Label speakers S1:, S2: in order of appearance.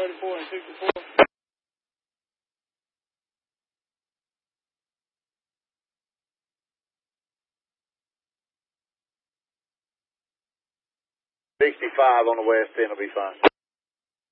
S1: 34 and 64.
S2: 65 on the west end will be fine.